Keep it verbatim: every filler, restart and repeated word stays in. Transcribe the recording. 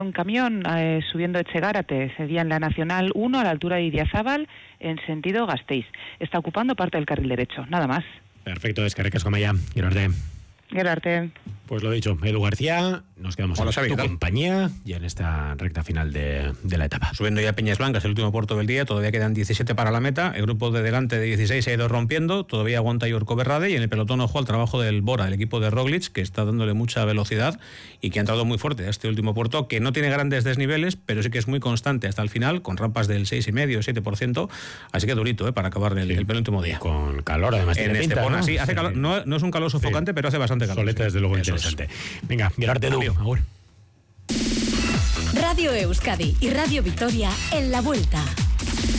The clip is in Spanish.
Un camión eh, subiendo Etxegárate, sería en la Nacional uno a la altura de Idiazábal en sentido Gasteiz. Está ocupando parte del carril derecho, nada más. Perfecto, eskerrik asko Amaia. Gerarte. Gerarte. Pues lo dicho, Edu García, nos quedamos Hola, en Xavi, tu ¿qué tal? compañía y en esta recta final de, de la etapa. Subiendo ya Peñas Blancas, el último puerto del día, todavía quedan diecisiete para la meta, el grupo de delante de dieciséis se ha ido rompiendo, todavía aguanta Iorco Berrade y en el pelotón ojo al trabajo del Bora, el equipo de Roglic, que está dándole mucha velocidad y que ha entrado muy fuerte a este último puerto, que no tiene grandes desniveles, pero sí que es muy constante hasta el final, con rampas del seis coma cinco, siete por ciento, así que durito, ¿eh? Para acabar el, sí. el penúltimo día. Con calor, además. En Estepona, ¿no? Sí, hace calor, no, no es un calor sofocante, sí. Pero hace bastante calor. Soleta, sí. desde luego, Eso interesante. Es. Venga, Gerarte, Edu. Agur. Radio Euskadi y Radio Vitoria en la vuelta.